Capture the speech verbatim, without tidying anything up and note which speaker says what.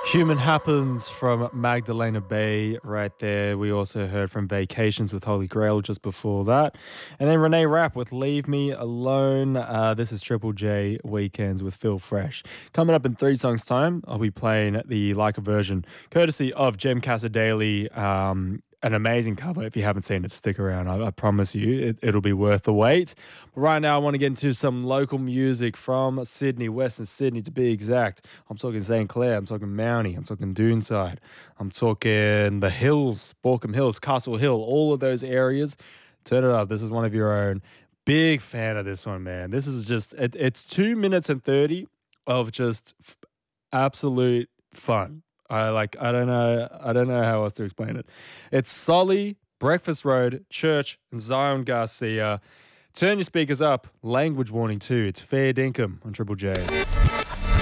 Speaker 1: Human Happens from Magdalena Bay right there. We also heard from Vacations with Holy Grail just before that. And then Renee Rapp with Leave Me Alone. Uh, this is Triple J Weekends with Phil Fresh. Coming up in three songs' time, I'll be playing the Leica version, courtesy of Jem Casadele. Um, an amazing cover. If you haven't seen it, stick around. I, I promise you, it, it'll be worth the wait. But right now, I want to get into some local music from Sydney, Western Sydney to be exact. I'm talking Saint Clair, I'm talking Mountie, I'm talking Doonside, I'm talking the Hills, Borkham Hills, Castle Hill, all of those areas. Turn it up. This is one of your own. Big fan of this one, man. This is just, it, it's two minutes and thirty of just f- absolute fun. I like, I don't know, I don't know how else to explain it. It's Solly, Breakfast Road, Church, and Zion Garcia. Turn your speakers up. Language warning too. It's Fair Dinkum on Triple J.